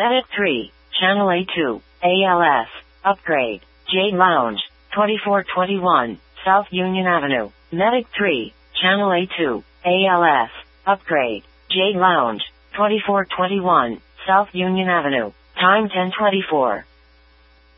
Medic 3, Channel A2, ALS, Upgrade, Jade Lounge, 2421, South Union Avenue. Medic 3, Channel A2, ALS, Upgrade, Jade Lounge, 2421, South Union Avenue. Time 10:24.